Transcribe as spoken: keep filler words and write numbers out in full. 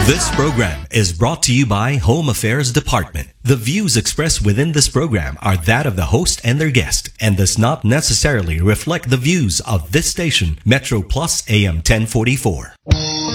This program is brought to you by Home Affairs Department. The views expressed within this program are that of the host and their guest and does not necessarily reflect the views of this station, Metro Plus A M ten forty-four.